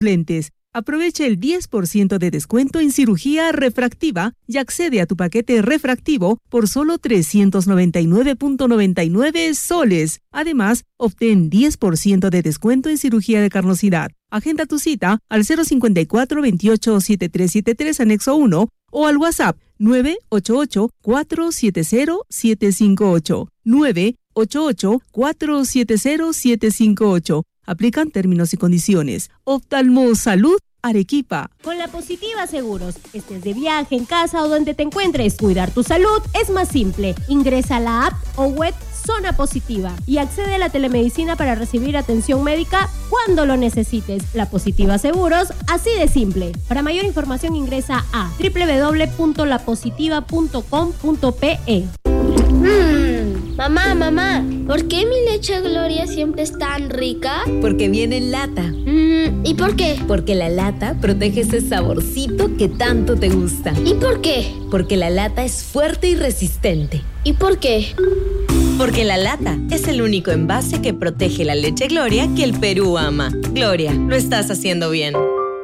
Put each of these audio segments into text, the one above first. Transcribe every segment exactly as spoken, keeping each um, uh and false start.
lentes. Aprovecha el diez por ciento de descuento en cirugía refractiva y accede a tu paquete refractivo por solo trescientos noventa y nueve punto noventa y nueve soles. Además, obtén diez por ciento de descuento en cirugía de carnosidad. Agenda tu cita al cero cinco cuatro, veintiocho, setenta y tres setenta y tres anexo uno o al WhatsApp nueve ocho ocho, cuatro siete cero, siete cinco ocho. nueve ocho ocho, cuatro siete cero, siete cinco ocho. Aplican términos y condiciones. Oftalmo Salud Arequipa. Con La Positiva Seguros, estés de viaje, en casa o donde te encuentres, cuidar tu salud es más simple. Ingresa a la app o web Zona Positiva y accede a la telemedicina para recibir atención médica cuando lo necesites. La Positiva Seguros, así de simple. Para mayor información ingresa a doble u doble u doble u punto la positiva punto com punto pe. Mmm, mamá, mamá, ¿por qué mi leche Gloria siempre es tan rica? Porque viene en lata. Mm, ¿y por qué? Porque la lata protege ese saborcito que tanto te gusta. ¿Y por qué? Porque la lata es fuerte y resistente. ¿Y por qué? Porque la lata es el único envase que protege la leche Gloria que el Perú ama. Gloria, lo estás haciendo bien.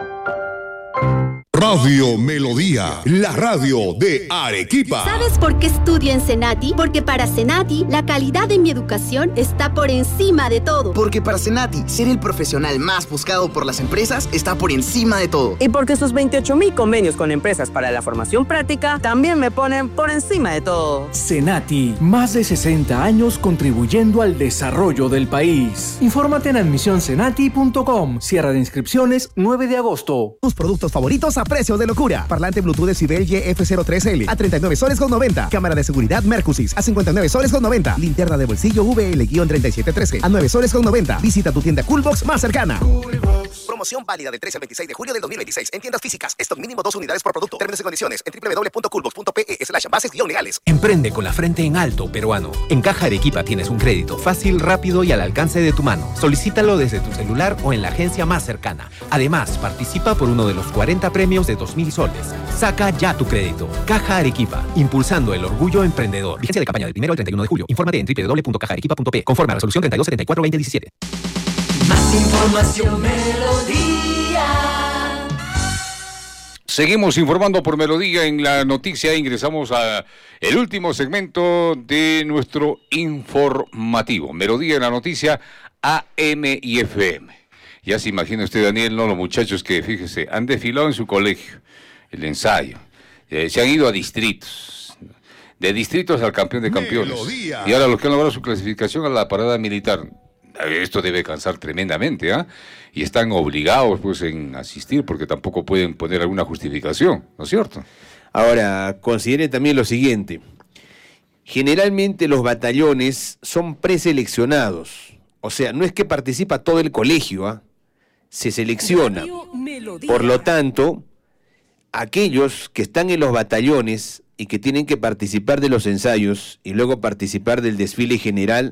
Radio Melodía, la radio de Arequipa. ¿Sabes por qué estudio en Senati? Porque para Senati, la calidad de mi educación está por encima de todo. Porque para Senati, ser el profesional más buscado por las empresas está por encima de todo. Y porque sus veintiocho mil convenios con empresas para la formación práctica también me ponen por encima de todo. Senati, más de sesenta años contribuyendo al desarrollo del país. Infórmate en admisión senati punto com. Cierre de inscripciones nueve de agosto. Tus productos favoritos a precios de locura. Parlante Bluetooth Decibel Y F cero tres L a treinta y nueve soles con noventa. Cámara de seguridad Mercusys a cincuenta y nueve soles con noventa. Linterna de bolsillo V L treinta y siete trece a nueve soles con noventa. Visita tu tienda Coolbox más cercana. Coolbox. Promoción válida del trece al veintiséis de julio del dos mil veintiséis en tiendas físicas. Stock mínimo dos unidades por producto. Términos y condiciones en doble u doble u doble u punto coolbox punto pe slash bases guión legales. Emprende con la frente en alto, peruano. En Caja Arequipa tienes un crédito fácil, rápido y al alcance de tu mano. Solicítalo desde tu celular o en la agencia más cercana. Además, participa por uno de los cuarenta premios de dos mil soles. Saca ya tu crédito. Caja Arequipa, impulsando el orgullo emprendedor. Vigencia de campaña del primero al treinta y uno de julio. Infórmate en doble u doble u doble u punto caja arequipa punto pe. Conforme a resolución treinta y dos setenta y cuatro veinte diecisiete. Más información, Melodía. Seguimos informando por Melodía en la noticia. Ingresamos a el último segmento de nuestro informativo. Melodía en la noticia, A M y F M. Ya se imagina usted, Daniel, ¿no? Los muchachos que, fíjese, han desfilado en su colegio, el ensayo. Eh, se han ido a distritos. De distritos al campeón de campeones. Melodía. Y ahora los que han logrado su clasificación a la parada militar. Esto debe cansar tremendamente, ¿ah? ¿eh? Y están obligados, pues, en asistir, porque tampoco pueden poner alguna justificación, ¿no es cierto? Ahora, considere también lo siguiente. Generalmente los batallones son preseleccionados. O sea, no es que participa todo el colegio, ¿ah? ¿eh? Se selecciona. Por lo tanto, aquellos que están en los batallones y que tienen que participar de los ensayos y luego participar del desfile general,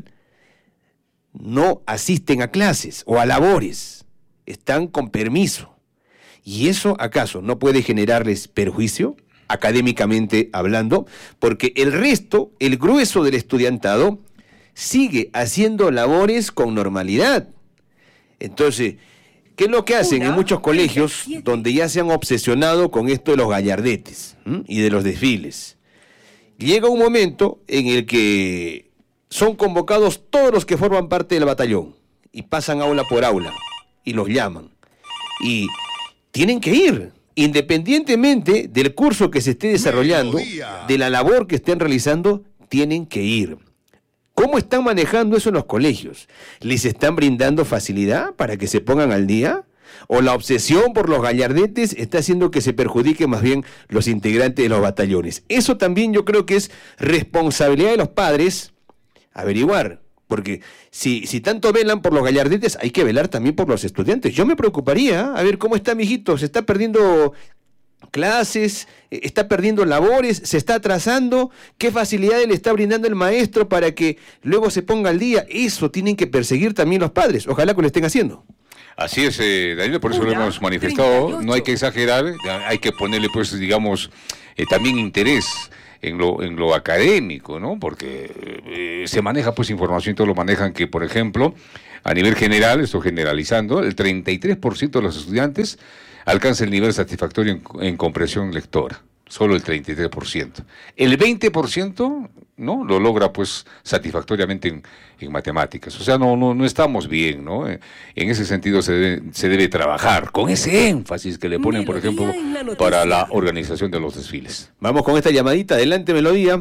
no asisten a clases o a labores, están con permiso. ¿Y eso acaso no puede generarles perjuicio, académicamente hablando? Porque el resto, el grueso del estudiantado, sigue haciendo labores con normalidad. Entonces, ¿qué es lo que hacen en muchos colegios donde ya se han obsesionado con esto de los gallardetes, ¿m? y de los desfiles? Llega un momento en el que son convocados todos los que forman parte del batallón y pasan aula por aula y los llaman y tienen que ir, independientemente del curso que se esté desarrollando, de la labor que estén realizando, tienen que ir. ¿Cómo están manejando eso en los colegios? ¿Les están brindando facilidad para que se pongan al día? ¿O la obsesión por los gallardetes está haciendo que se perjudiquen más bien los integrantes de los batallones? Eso también yo creo que es responsabilidad de los padres averiguar, porque si, si tanto velan por los gallardetes, hay que velar también por los estudiantes. Yo me preocuparía, a ver cómo está mi hijito, se está perdiendo clases, está perdiendo labores, se está atrasando, qué facilidades le está brindando el maestro para que luego se ponga al día. Eso tienen que perseguir también los padres, ojalá que lo estén haciendo. Así es, eh, Daniel, por eso lo hemos manifestado, no hay que exagerar, hay que ponerle, pues, digamos, eh, también interés en lo, en lo académico, ¿no? Porque eh, se maneja, pues, información, todos lo manejan que, por ejemplo, A nivel general, estoy generalizando, el treinta y tres por ciento de los estudiantes alcanza el nivel satisfactorio en, en comprensión lectora. Solo el treinta y tres por ciento. El veinte por ciento no lo logra pues satisfactoriamente en, en matemáticas. O sea, no, no, no estamos bien, ¿no? En ese sentido se debe, se debe trabajar con ese énfasis que le ponen, por ejemplo, para la organización de los desfiles. Vamos con esta llamadita. Adelante, Melodía.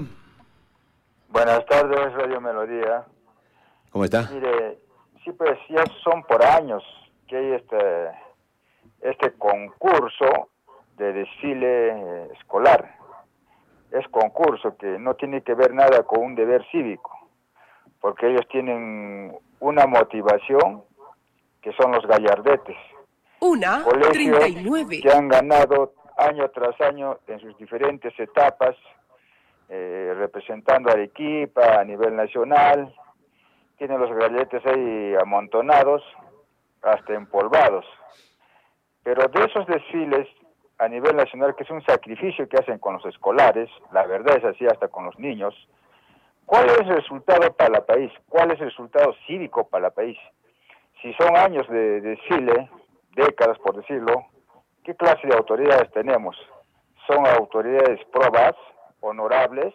Buenas tardes, Radio Melodía. ¿Cómo está? Mire, sí, pues ya son por años que hay este, este concurso de desfile eh, escolar. Es concurso que no tiene que ver nada con un deber cívico, porque ellos tienen una motivación que son los gallardetes. Una, colegios treinta y nueve. Que han ganado año tras año en sus diferentes etapas, eh, representando a Arequipa a nivel nacional. Tienen los gallardetes ahí amontonados, hasta empolvados. Pero de esos desfiles a nivel nacional, que es un sacrificio que hacen con los escolares, la verdad es así, hasta con los niños, ¿cuál es el resultado para el país? ¿Cuál es el resultado cívico para el país? Si son años de desfile, décadas por decirlo, ¿qué clase de autoridades tenemos? ¿Son autoridades probas, honorables,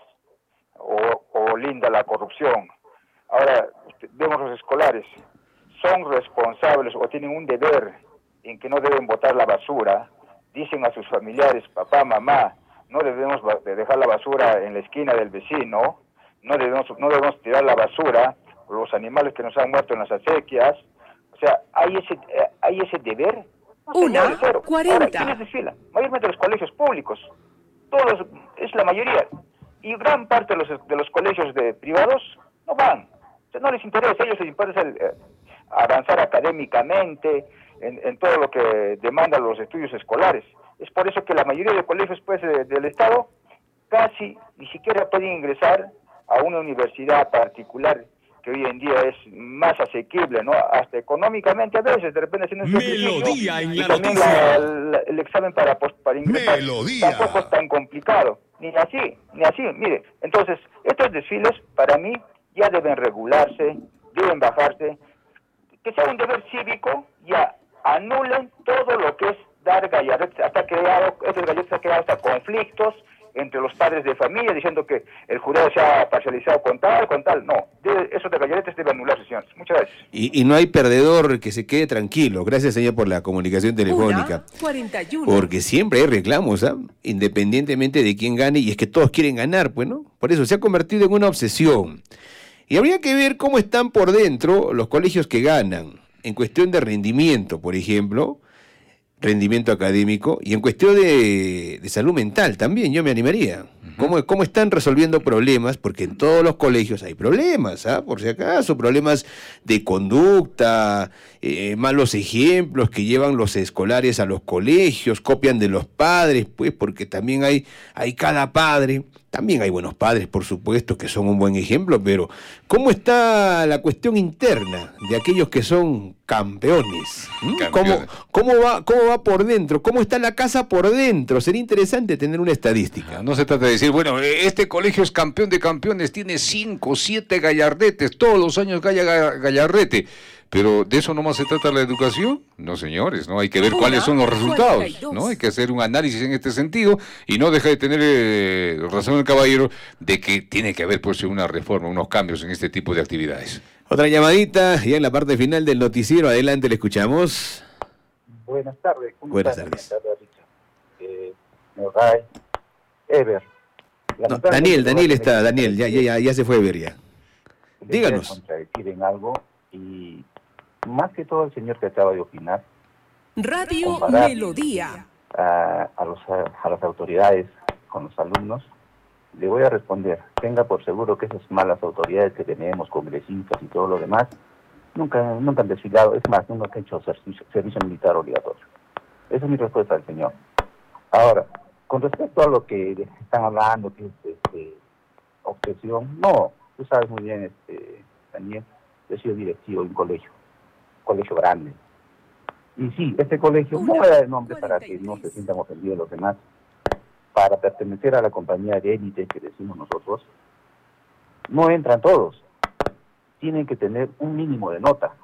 o, o linda la corrupción? Ahora, vemos los escolares, ¿son responsables o tienen un deber en que no deben botar la basura? Dicen a sus familiares, papá, mamá, no debemos dejar la basura en la esquina del vecino, no debemos, no debemos tirar la basura, los animales que nos han muerto en las acequias. O sea, hay ese, hay ese deber. No, Una, cuarenta. Ahora, ¿quiénes desfilan? Mayormente los colegios públicos, todos, es la mayoría, y gran parte de los, de los colegios de privados no van. O sea, no les interesa, a ellos les interesa el, eh, avanzar académicamente, En, en todo lo que demandan los estudios escolares. Es por eso que la mayoría de colegios pues, de, del Estado casi ni siquiera pueden ingresar a una universidad particular que hoy en día es más asequible, ¿no? Hasta económicamente a veces, de repente haciendo un Melodía en la y también noticia. la, la, el examen para, pues, para ingresar Melodía. tampoco es tan complicado, ni así, ni así, mire. Entonces, estos desfiles para mí ya deben regularse, deben bajarse, que sea un deber cívico, ya anulen todo lo que es dar gallardetes. Hasta creado, estos gallardetes han creado hasta conflictos entre los padres de familia, diciendo que el jurado se ha parcializado con tal, con tal. No, debe, eso de gallardetes debe anularse, señores. Muchas gracias. Y, y no hay perdedor que se quede tranquilo. Gracias, señor, por la comunicación telefónica. Una, cuarenta y uno. Porque siempre hay reclamos, ¿ah? Independientemente de quién gane, y es que todos quieren ganar, pues, ¿no? Por eso se ha convertido en una obsesión. Y habría que ver cómo están por dentro los colegios que ganan, en cuestión de rendimiento, por ejemplo, rendimiento académico, y en cuestión de, de salud mental también, yo me animaría. Uh-huh. ¿Cómo, ¿Cómo están resolviendo problemas? Porque en todos los colegios hay problemas, ¿ah? Por si acaso, problemas de conducta, eh, malos ejemplos que llevan los escolares a los colegios, copian de los padres, pues, porque también hay, hay cada padre. También hay buenos padres, por supuesto, que son un buen ejemplo, pero ¿cómo está la cuestión interna de aquellos que son campeones? ¿Mm? ¿Cómo, cómo, va, ¿Cómo va por dentro? ¿Cómo está la casa por dentro? Sería interesante tener una estadística. No se trata de decir, bueno, este colegio es campeón de campeones, tiene cinco, siete gallardetes, todos los años galla gallardete. Pero ¿de eso nomás se trata la educación? No, señores, ¿no? Hay que ver cuáles son los resultados, ¿no? Hay que hacer un análisis en este sentido y no deja de tener eh, razón el caballero de que tiene que haber pues una reforma, unos cambios en este tipo de actividades. Otra llamadita, ya en la parte final del noticiero. Adelante, le escuchamos. Buenas tardes. Buenas tardes. Eh, Ever. No, Daniel, Daniel está, Daniel, ya, ya, ya se fue Ever ya. Díganos. Contradecir en algo y más que todo el señor que acaba de opinar. Radio Melodía. A, a, los, a, a las autoridades con los alumnos, le voy a responder, tenga por seguro que esas malas autoridades que tenemos, congresistas y todo lo demás, nunca nunca han desfilado, es más, nunca han hecho servicio, servicio militar obligatorio. Esa es mi respuesta al señor. Ahora, con respecto a lo que están hablando, que es este, obsesión, no, tú sabes muy bien, este, Daniel, yo he sido directivo de un colegio, colegio grande. Y sí, este colegio, no voy a dar el nombre para que no se sientan ofendidos los demás, para pertenecer a la compañía de élite que decimos nosotros, no entran todos. Tienen que tener un mínimo de nota.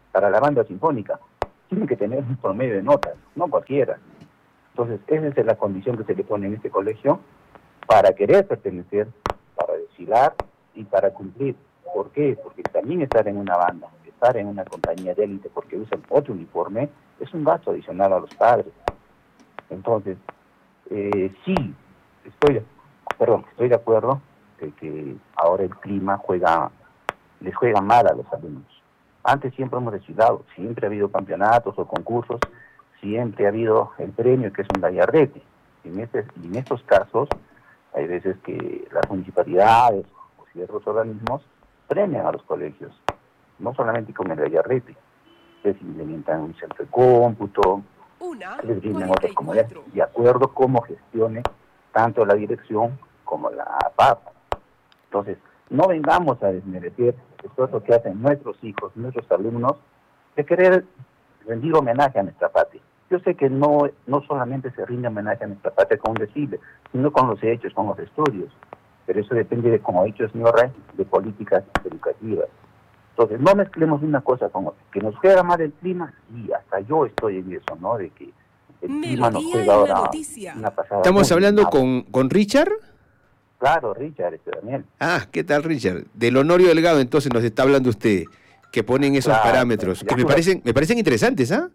para la banda sinfónica, tienen que tener un promedio de notas, no cualquiera. Entonces, esa es la condición que se le pone en este colegio para querer pertenecer, para desfilar y para cumplir. ¿Por qué? Porque también estar en una banda, estar en una compañía de élite porque usan otro uniforme, es un gasto adicional a los padres. Entonces, eh, sí, estoy, perdón, estoy de acuerdo de que ahora el clima juega, les juega mal a los alumnos. Antes siempre hemos desfilado, siempre ha habido campeonatos o concursos, siempre ha habido el premio que es un gallardete. En, este, en estos casos, hay veces que las municipalidades o ciertos organismos premian a los colegios, no solamente con el gallardete, les implementan un centro de cómputo, les brindan otras comodidades, de acuerdo a cómo gestione tanto la dirección como la P A P. Entonces, no vengamos a desmerecer el esfuerzo que hacen nuestros hijos, nuestros alumnos, de querer rendir homenaje a nuestra patria. Yo sé que no, no solamente se rinde homenaje a nuestra patria con un desfile, sino con los hechos, con los estudios. Pero eso depende de, como ha dicho el señor Rey, de políticas educativas. Entonces, no mezclemos una cosa con otra. Que nos juega mal el clima, y hasta yo estoy en eso, ¿no? De que el clima nos juega ahora una pasada. ¿Estamos hablando con, con Richard? Claro, Richard, este Daniel. Ah, ¿qué tal, Richard? Del Honorio Delgado, entonces, nos está hablando usted, que ponen esos Claro, parámetros, que me claro. parecen, me parecen interesantes, ¿ah?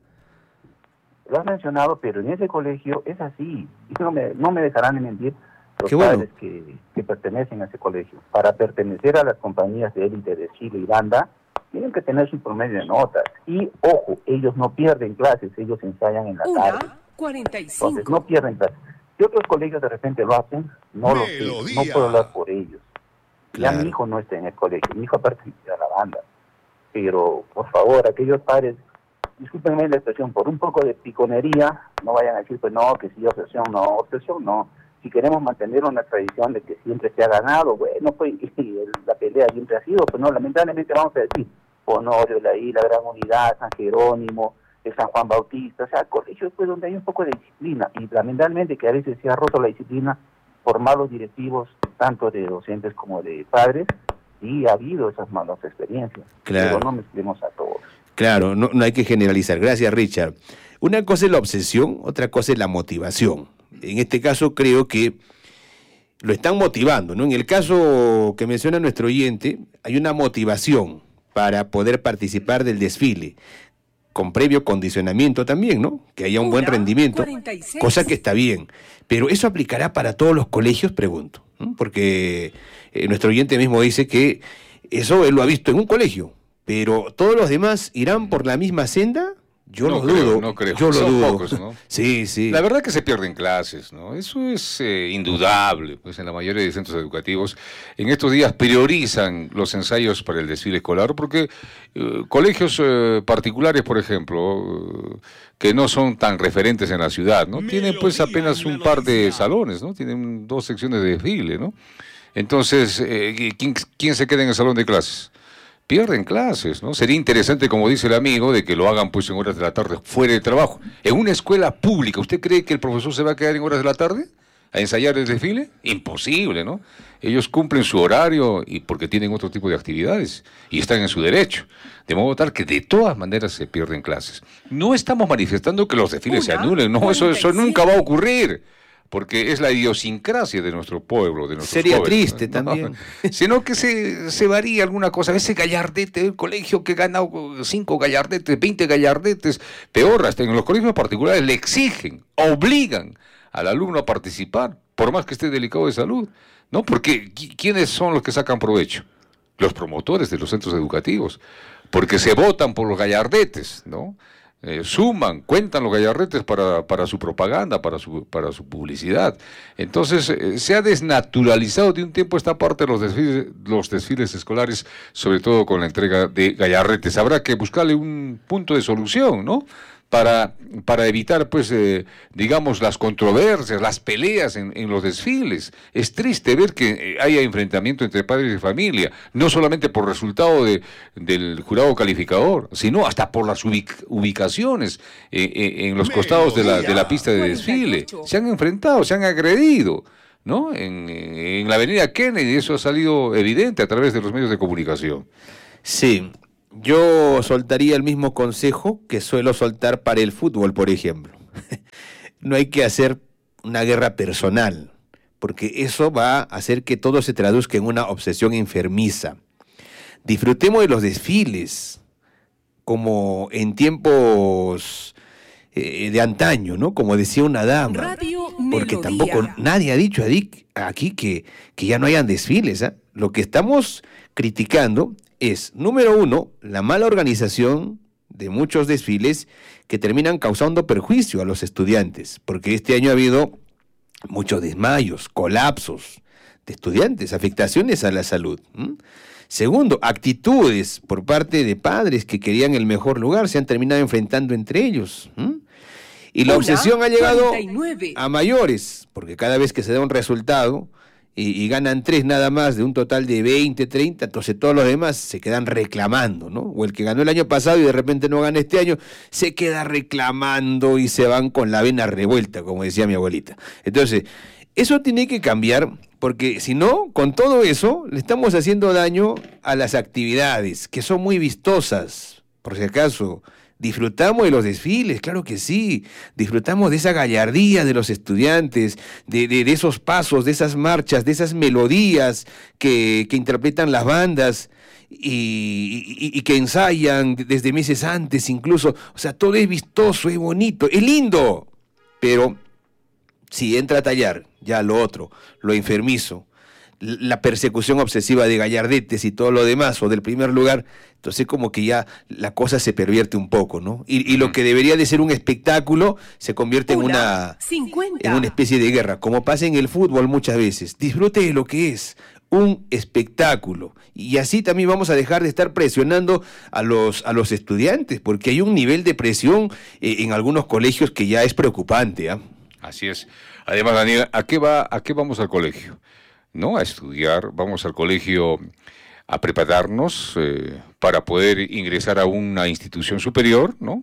Lo has mencionado, pero en ese colegio es así. Y no me, no me dejarán de mentir los Qué bueno. padres que, que pertenecen a ese colegio. Para pertenecer a las compañías de élite de Chile y banda, tienen que tener su promedio de notas. Y, ojo, ellos no pierden clases, ellos ensayan en la tarde. Una cuarenta y cinco. Entonces, no pierden clases. Si otros colegios de repente lo hacen, no lo sé, no puedo hablar por ellos. Claro. Ya mi hijo no está en el colegio, mi hijo pertenece a la banda. Pero, por favor, aquellos padres, discúlpenme la expresión, por un poco de piconería, no vayan a decir, pues no, que sí, obsesión, no, obsesión no. Si queremos mantener una tradición de que siempre se ha ganado, bueno, pues y la pelea siempre ha sido, pues no, lamentablemente vamos a decir, Honorio, la I, la Gran Unidad, San Jerónimo, el San Juan Bautista, o sea, colegios pues donde hay un poco de disciplina, y lamentablemente que a veces se ha roto la disciplina por malos directivos, tanto de docentes como de padres, y ha habido esas malas experiencias. Claro. Pero no mezclemos a todos. Claro, no, no hay que generalizar. Gracias, Richard. Una cosa es la obsesión, otra cosa es la motivación. En este caso creo que lo están motivando, ¿no? En el caso que menciona nuestro oyente, hay una motivación para poder participar del desfile, con previo condicionamiento también, ¿no? Que haya un buen rendimiento, cuarenta y seis. cosa que está bien. Pero ¿eso aplicará para todos los colegios? Pregunto, ¿no? Porque eh, nuestro oyente mismo dice que eso él lo ha visto en un colegio, pero ¿todos los demás irán por la misma senda? Yo no lo creo, dudo. no creo. Yo lo Son dudo. pocos, ¿no? Sí, sí. La verdad que se pierden clases, ¿no? Eso es eh, indudable, pues en la mayoría de centros educativos. En estos días priorizan los ensayos para el desfile escolar porque eh, colegios eh, particulares, por ejemplo, eh, que no son tan referentes en la ciudad, ¿no? Tienen pues apenas un par de salones, ¿no? Tienen dos secciones de desfile, ¿no? Entonces, eh, ¿quién, ¿quién se queda en el salón de clases? Pierden clases, ¿no? Sería interesante, como dice el amigo, de que lo hagan pues en horas de la tarde, fuera de trabajo. En una escuela pública, ¿usted cree que el profesor se va a quedar en horas de la tarde a ensayar el desfile? Imposible, ¿no? Ellos cumplen su horario y porque tienen otro tipo de actividades y están en su derecho. De modo tal que de todas maneras se pierden clases. No estamos manifestando que los desfiles se anulen, no, eso, eso nunca va a ocurrir. Porque es la idiosincrasia de nuestro pueblo, de nuestros Sería jóvenes, triste ¿no? también. Sino que se, se varía alguna cosa. A veces gallardete, el colegio que gana cinco gallardetes, veinte gallardetes, peor, hasta en los colegios particulares le exigen, obligan al alumno a participar, por más que esté delicado de salud, ¿no? Porque ¿quiénes son los que sacan provecho? Los promotores de los centros educativos, porque se votan por los gallardetes, ¿no? Eh, suman, cuentan los gallardetes para, para su propaganda, para su, para su publicidad. Entonces, eh, se ha desnaturalizado de un tiempo esta parte de los desfiles, los desfiles escolares, sobre todo con la entrega de gallardetes. Habrá que buscarle un punto de solución, ¿no? Para, para evitar, pues, eh, digamos, las controversias, las peleas en, en los desfiles. Es triste ver que haya enfrentamiento entre padres y familia, no solamente por resultado de, del jurado calificador, sino hasta por las ubic- ubicaciones eh, eh, en los costados de la, de la pista de desfile. Se han enfrentado, se han agredido, ¿no? En, en la avenida Kennedy, eso ha salido evidente a través de los medios de comunicación. Sí. Yo soltaría el mismo consejo que suelo soltar para el fútbol, por ejemplo. No hay que hacer una guerra personal, porque eso va a hacer que todo se traduzca en una obsesión enfermiza. Disfrutemos de los desfiles, como en tiempos eh, de antaño, ¿no? Como decía una dama. Radio Porque Melodía. tampoco nadie ha dicho aquí que, que ya no hayan desfiles, ¿eh? Lo que estamos criticando es, número uno, la mala organización de muchos desfiles que terminan causando perjuicio a los estudiantes, porque este año ha habido muchos desmayos, colapsos de estudiantes, afectaciones a la salud. ¿m? Segundo, actitudes por parte de padres que querían el mejor lugar, se han terminado enfrentando entre ellos. ¿m? Y la Una, obsesión ha llegado cuarenta y nueve. a mayores, porque cada vez que se da un resultado y, y ganan tres nada más de un total de veinte, treinta, entonces todos los demás se quedan reclamando, ¿no? O el que ganó el año pasado y de repente no gana este año, se queda reclamando y se van con la vena revuelta, como decía mi abuelita. Entonces, eso tiene que cambiar, porque si no, con todo eso, le estamos haciendo daño a las actividades, que son muy vistosas, por si acaso. Disfrutamos de los desfiles, claro que sí, disfrutamos de esa gallardía de los estudiantes, de, de, de esos pasos, de esas marchas, de esas melodías que, que interpretan las bandas y, y, y que ensayan desde meses antes incluso. O sea, todo es vistoso, es bonito, es lindo, pero si entra a tallar ya lo otro, lo enfermizo, la persecución obsesiva de gallardetes y todo lo demás, o del primer lugar, entonces como que ya la cosa se pervierte un poco, ¿no? Y, y lo que debería de ser un espectáculo se convierte en una, en una especie de guerra, como pasa en el fútbol muchas veces. Disfrute de lo que es un espectáculo, y así también vamos a dejar de estar presionando a los, a los estudiantes, porque hay un nivel de presión eh, en algunos colegios que ya es preocupante, ¿ah? Así es. Además, Daniel, ¿a qué va, a qué vamos al colegio? ¿No? A estudiar, vamos al colegio a prepararnos eh, para poder ingresar a una institución superior, ¿no?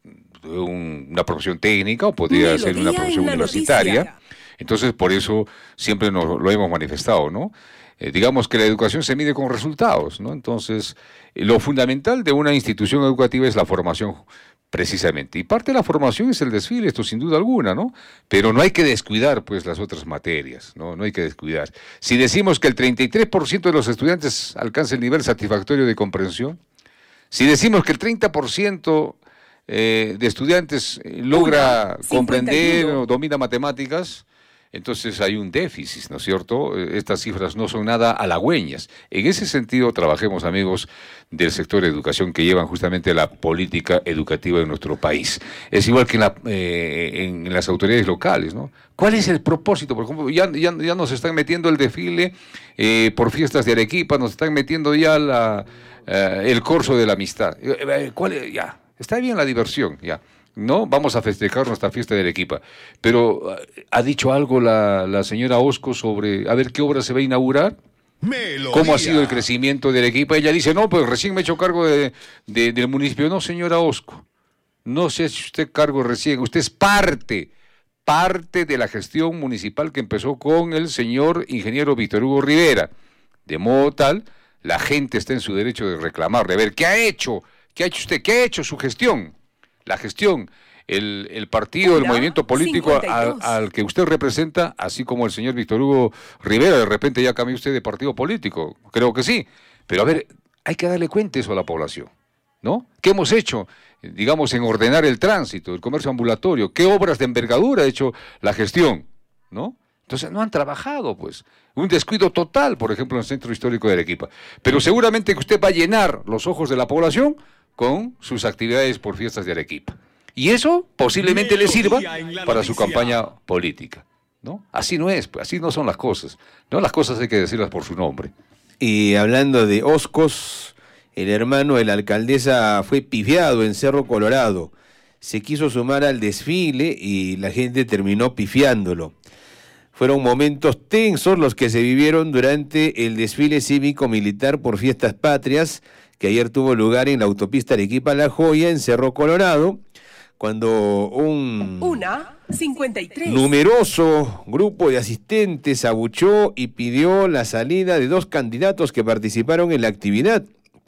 Un, una profesión técnica o podría ser una profesión universitaria. Noticia. Entonces, por eso siempre nos lo hemos manifestado, ¿no? Eh, digamos que la educación se mide con resultados, ¿no? Entonces, eh, lo fundamental de una institución educativa es la formación, precisamente. Y parte de la formación es el desfile, esto sin duda alguna, ¿no? Pero no hay que descuidar, pues, las otras materias, ¿no? No hay que descuidar. Si decimos que el treinta y tres por ciento de los estudiantes alcanza el nivel satisfactorio de comprensión, si decimos que el treinta por ciento eh, de estudiantes eh, logra Una, comprender o domina matemáticas, entonces hay un déficit, ¿no es cierto? Estas cifras no son nada halagüeñas. En ese sentido, trabajemos, amigos del sector de educación que llevan justamente la política educativa de nuestro país. Es igual que en, la, eh, en, en las autoridades locales, ¿no? ¿Cuál es el propósito? Por ejemplo, ya, ya, ya nos están metiendo el desfile eh, por fiestas de Arequipa, nos están metiendo ya la, eh, el corso de la amistad. ¿Cuál es? Ya, está bien la diversión, ya. No, vamos a festejar nuestra fiesta de Arequipa. Pero, ¿ha dicho algo la, la señora Osco sobre a ver qué obra se va a inaugurar? Melodía. ¿Cómo ha sido el crecimiento de Arequipa? Ella dice, no, pues recién me he hecho cargo de, de, del municipio. No, señora Osco, no se ha hecho usted cargo recién. Usted es parte, parte de la gestión municipal que empezó con el señor ingeniero Víctor Hugo Rivera. De modo tal, la gente está en su derecho de reclamar, de ver qué ha hecho, qué ha hecho usted, qué ha hecho su gestión. La gestión, el, el partido, el movimiento político al, al que usted representa, así como el señor Víctor Hugo Rivera, de repente ya cambió usted de partido político, creo que sí, pero a ver, hay que darle cuenta eso a la población, ¿no? ¿Qué hemos hecho, digamos, en ordenar el tránsito, el comercio ambulatorio? ¿Qué obras de envergadura ha hecho la gestión, ¿no? Entonces no han trabajado, pues. Un descuido total, por ejemplo, en el Centro Histórico de Arequipa. Pero seguramente que usted va a llenar los ojos de la población con sus actividades por fiestas de Arequipa. Y eso posiblemente le sirva para su campaña política, ¿no? Así no es, así no son las cosas. No, las cosas hay que decirlas por su nombre. Y hablando de Oscos, el hermano de la alcaldesa fue pifiado en Cerro Colorado. Se quiso sumar al desfile y la gente terminó pifiándolo. Fueron momentos tensos los que se vivieron durante el desfile cívico-militar por Fiestas Patrias, que ayer tuvo lugar en la autopista Arequipa-La Joya, en Cerro Colorado, cuando un Una, cincuenta y tres. numeroso grupo de asistentes abuchó y pidió la salida de dos candidatos que participaron en la actividad.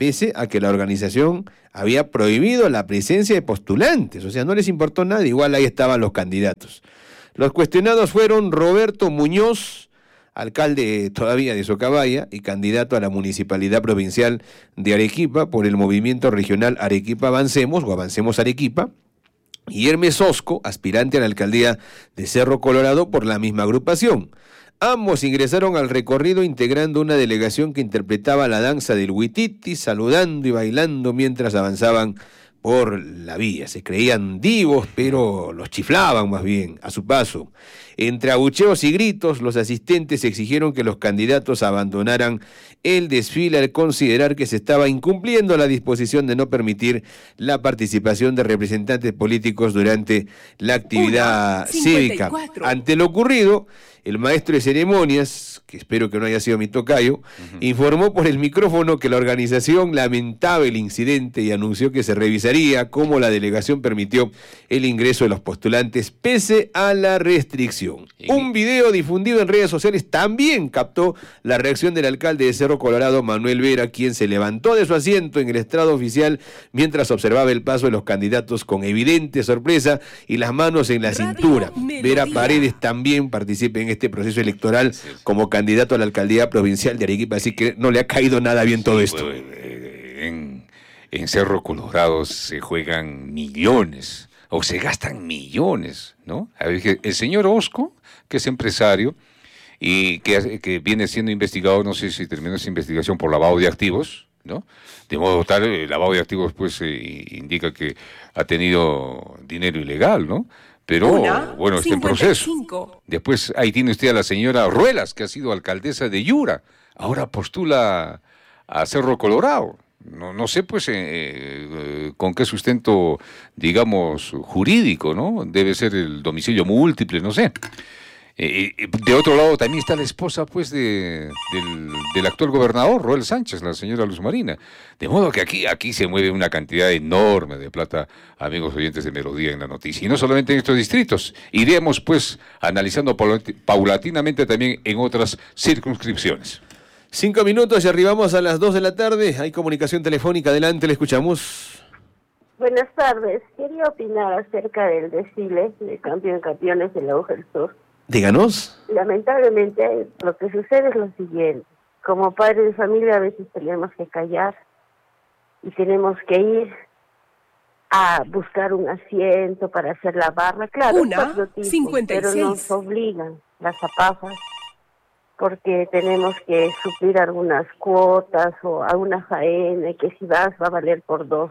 pese a que la organización había prohibido la presencia de postulantes. O sea, no les importó nada, igual ahí estaban los candidatos. Los cuestionados fueron Roberto Muñoz, alcalde todavía de Socabaya y candidato a la Municipalidad Provincial de Arequipa por el movimiento regional Arequipa Avancemos o Avancemos Arequipa, y Hermes Osco, aspirante a la alcaldía de Cerro Colorado por la misma agrupación. Ambos ingresaron al recorrido integrando una delegación que interpretaba la danza del huititi, saludando y bailando mientras avanzaban por la vía. Se creían divos, pero los chiflaban más bien a su paso. Entre abucheos y gritos, los asistentes exigieron que los candidatos abandonaran el desfile al considerar que se estaba incumpliendo la disposición de no permitir la participación de representantes políticos durante la actividad cívica. Ante lo ocurrido, el maestro de ceremonias, que espero que no haya sido mi tocayo, uh-huh. informó por el micrófono que la organización lamentaba el incidente y anunció que se revisaría cómo la delegación permitió el ingreso de los postulantes pese a la restricción. Un video difundido en redes sociales también captó la reacción del alcalde de Cerro Colorado, Manuel Vera, quien se levantó de su asiento en el estrado oficial mientras observaba el paso de los candidatos con evidente sorpresa y las manos en la cintura. Vera Paredes también participa en este proceso electoral como candidato a la alcaldía provincial de Arequipa, así que no le ha caído nada bien todo esto. Pues, eh, en, en Cerro Colorado se juegan millones, o se gastan millones, ¿no? A ver, el señor Osco, que es empresario y que, que viene siendo investigado, no sé si terminó esa investigación por lavado de activos, ¿no? De modo tal, el lavado de activos pues eh, indica que ha tenido dinero ilegal, ¿no? Pero, Una, bueno, está en proceso. Después, ahí tiene usted a la señora Ruelas, que ha sido alcaldesa de Yura. Ahora postula a Cerro Colorado. No, no sé, pues, eh, eh, con qué sustento, digamos, jurídico, ¿no? Debe ser el domicilio múltiple, no sé. Eh, de otro lado también está la esposa pues de, del, del actual gobernador, Roel Sánchez, la señora Luz Marina. De modo que aquí, aquí se mueve una cantidad enorme de plata, amigos oyentes de Melodía en la noticia. Y no solamente en estos distritos, iremos pues analizando paulatinamente también en otras circunscripciones. Cinco minutos y arribamos a las dos de la tarde. Hay comunicación telefónica, adelante, le escuchamos. Buenas tardes, quería opinar acerca del desfile de campeón campeones de la U G del Sur. Díganos. Lamentablemente lo que sucede es lo siguiente. Como padres de familia a veces tenemos que callar y tenemos que ir a buscar un asiento para hacer la barra. Claro, Una, cincuenta y seis. Pero nos obligan las zapafas porque tenemos que suplir algunas cuotas o alguna faena que si vas va a valer por dos.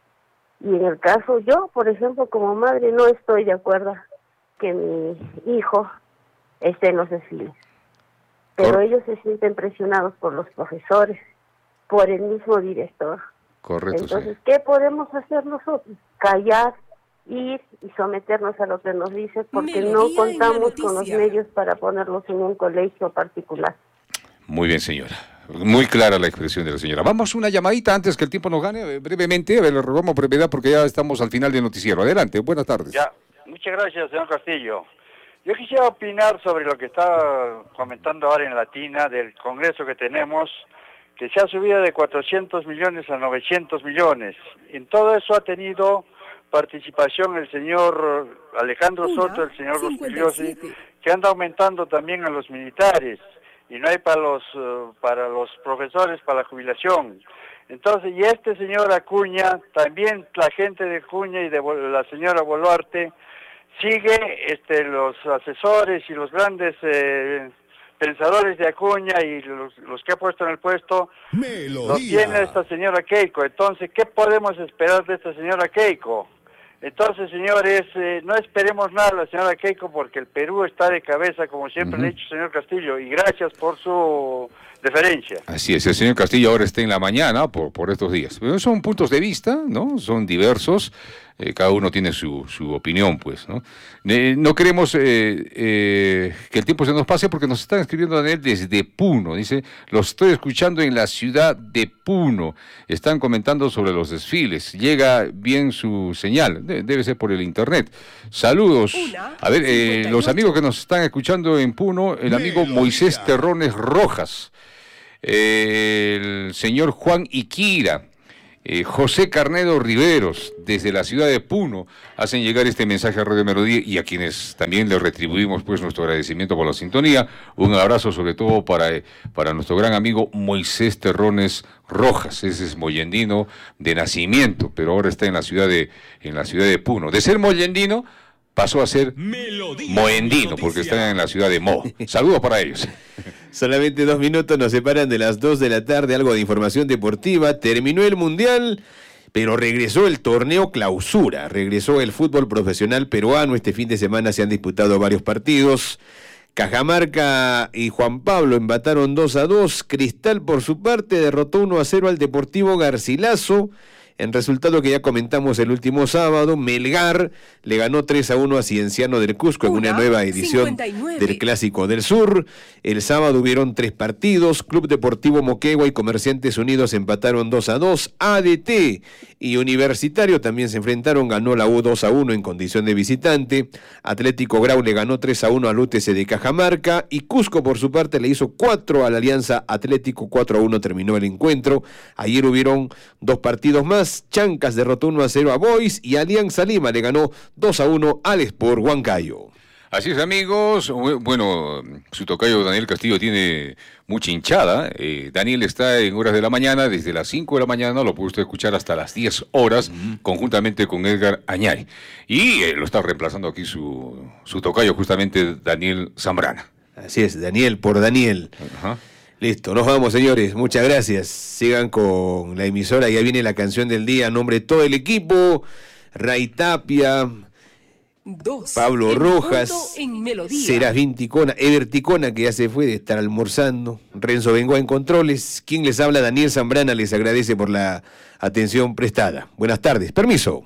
Y en el caso yo, por ejemplo, como madre no estoy de acuerdo que mi hijo esté en los desfiles. Pero Cor- ellos se sienten presionados por los profesores, por el mismo director. Correcto. Entonces, sí. ¿qué podemos hacer nosotros? Callar, ir y someternos a lo que nos dice, porque Melodía no contamos con los medios para ponerlos en un colegio particular. Muy bien, señora. Muy clara la expresión de la señora. Vamos una llamadita antes que el tiempo nos gane, brevemente. A ver, le rogamos brevedad porque ya estamos al final del noticiero. Adelante, buenas tardes. Ya, muchas gracias, señor Castillo. Yo quisiera opinar sobre lo que está comentando ahora en Latina, del Congreso que tenemos, que se ha subido de cuatrocientos millones a novecientos millones. En todo eso ha tenido participación el señor Alejandro Una, Soto, el señor Rospigliosi, que anda aumentando también a los militares, y no hay para los, uh, para los profesores, para la jubilación. Entonces, y este señor Acuña, también la gente de Acuña y de la señora Boluarte, sigue este, los asesores y los grandes eh, pensadores de Acuña y los, los que ha puesto en el puesto, Melodía. Los tiene esta señora Keiko. Entonces, ¿qué podemos esperar de esta señora Keiko? Entonces, señores, eh, no esperemos nada de la señora Keiko porque el Perú está de cabeza, como siempre uh-huh. le he dicho, señor Castillo, y gracias por su deferencia. Así es, el señor Castillo ahora está en la mañana por, por estos días. Pero son puntos de vista, ¿no? Son diversos. Eh, cada uno tiene su, su opinión, pues, ¿no? Eh, no queremos eh, eh, que el tiempo se nos pase porque nos están escribiendo Daniel desde Puno. Dice, los estoy escuchando en la ciudad de Puno. Están comentando sobre los desfiles. Llega bien su señal. De, debe ser por el internet. Saludos. Una, A ver, eh, los amigos que nos están escuchando en Puno, el amigo Moisés Terrones Rojas. eh, el señor Juan Iquira, eh, José Carnedo Riveros, desde la ciudad de Puno, hacen llegar este mensaje a Radio Melodía y a quienes también les retribuimos pues nuestro agradecimiento por la sintonía. Un abrazo sobre todo para, eh, para nuestro gran amigo Moisés Terrones Rojas. Ese es moyendino de nacimiento, pero ahora está en la ciudad de, en la ciudad de Puno. De ser moyendino pasó a ser Melodía, moendino, porque está en la ciudad de Mo. Saludos para ellos. Solamente dos minutos nos separan de las dos de la tarde, algo de información deportiva. Terminó el Mundial, pero regresó el torneo Clausura, regresó el fútbol profesional peruano. Este fin de semana se han disputado varios partidos. Cajamarca y Juan Pablo empataron dos a dos. Cristal, por su parte, derrotó uno a cero al Deportivo Garcilaso. En resultado que ya comentamos el último sábado, Melgar le ganó tres a uno a Cienciano del Cusco en una nueva edición cincuenta y nueve del Clásico del Sur. El sábado hubieron tres partidos. Club Deportivo Moquegua y Comerciantes Unidos empataron dos a dos. A D T y Universitario también se enfrentaron, ganó la U dos a uno en condición de visitante. Atlético Grau le ganó tres a uno al U T C de Cajamarca y Cusco por su parte le hizo cuatro a la Alianza Atlético, cuatro a uno terminó el encuentro. Ayer hubieron dos partidos más. Chancas derrotó uno a cero a Boys y Alianza Lima le ganó dos a uno al Sport Huancayo. Así es, amigos. Bueno, su tocayo Daniel Castillo tiene mucha hinchada. Eh, Daniel está en horas de la mañana, desde las cinco de la mañana, lo puede usted escuchar hasta las diez horas, uh-huh. conjuntamente con Edgar Añari. Y eh, lo está reemplazando aquí su, su tocayo, justamente Daniel Zambrana. Así es, Daniel por Daniel. Ajá. Listo, nos vamos, señores. Muchas gracias. Sigan con la emisora. Ya viene la canción del día a nombre de todo el equipo. Ray Tapia, Dos, Pablo Rojas, Serafín Ticona, Ever Ticona, que ya se fue de estar almorzando, Renzo Bengoa en controles. Quien les habla, Daniel Zambrana, les agradece por la atención prestada. Buenas tardes. Permiso.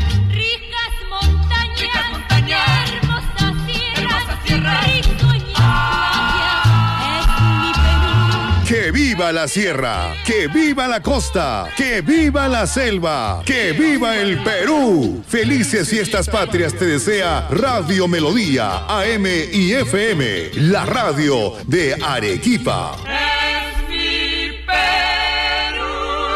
¡Que viva la sierra! ¡Que viva la costa! ¡Que viva la selva! ¡Que viva el Perú! Felices fiestas patrias te desea Radio Melodía, A M y F M, la radio de Arequipa. Es mi Perú.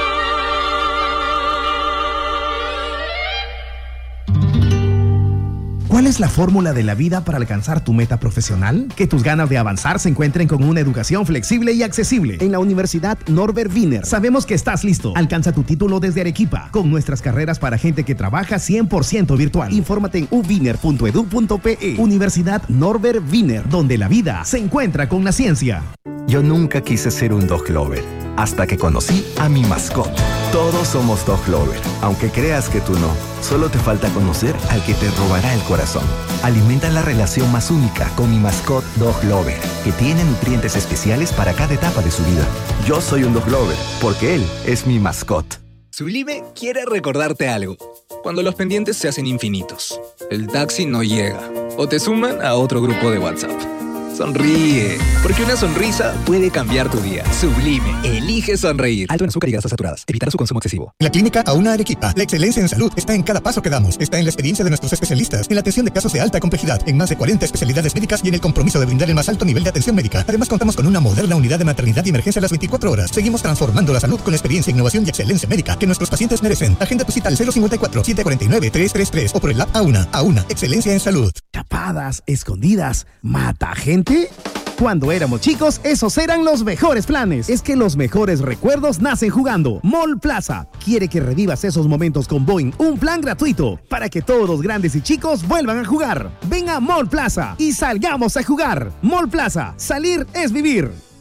¿Cuál es la fórmula de la vida para alcanzar tu meta profesional? Que tus ganas de avanzar se encuentren con una educación flexible y accesible. En la Universidad Norbert Wiener sabemos que estás listo. Alcanza tu título desde Arequipa con nuestras carreras para gente que trabaja cien por ciento virtual. Infórmate en u wiener punto edu punto pe. Universidad Norbert Wiener, donde la vida se encuentra con la ciencia. Yo nunca quise ser un dog lover, hasta que conocí a mi mascot. Todos somos dog lover, aunque creas que tú no. Solo te falta conocer al que te robará el corazón. Alimenta la relación más única con mi mascot Dog Lover, que tiene nutrientes especiales para cada etapa de su vida. Yo soy un dog lover, porque él es mi mascot. Sublime quiere recordarte algo. Cuando los pendientes se hacen infinitos, el taxi no llega, o te suman a otro grupo de WhatsApp. Sonríe, porque una sonrisa puede cambiar tu día. Sublime, elige sonreír. Alto en azúcar y grasas saturadas. Evitar su consumo excesivo. La Clínica Auna Arequipa. La excelencia en salud está en cada paso que damos. Está en la experiencia de nuestros especialistas, en la atención de casos de alta complejidad, en más de cuarenta especialidades médicas y en el compromiso de brindar el más alto nivel de atención médica. Además, contamos con una moderna unidad de maternidad y emergencia a las veinticuatro horas. Seguimos transformando la salud con experiencia, innovación y excelencia médica que nuestros pacientes merecen. Agenda tu cita al cero cincuenta y cuatro, setecientos cuarenta y nueve, trescientos treinta y tres o por el app Auna. Auna, excelencia en salud. Chapadas, escondidas, mata gente. Cuando éramos chicos, esos eran los mejores planes. Es que los mejores recuerdos nacen jugando. Mall Plaza quiere que revivas esos momentos con Boeing. Un plan gratuito para que todos los grandes y chicos vuelvan a jugar. Ven a Mall Plaza y salgamos a jugar. Mall Plaza, salir es vivir.